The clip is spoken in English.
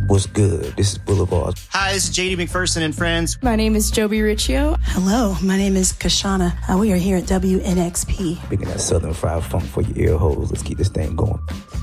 What's good? This is Boulevard. Hi, this is JD McPherson and friends. My name is Joby Riccio. Hello, my name is Kashana. We are here at WNXP. Picking that Southern Fried Funk for your ear holes. Let's keep this thing going.